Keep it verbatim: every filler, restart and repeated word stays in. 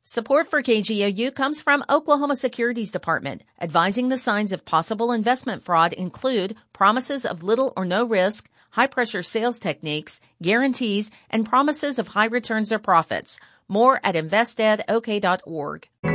Support for K G O U comes from Oklahoma Securities Department. Advising the signs of possible investment fraud include promises of little or no risk, high-pressure sales techniques, guarantees, and promises of high returns or profits. More at invest ed o k dot org.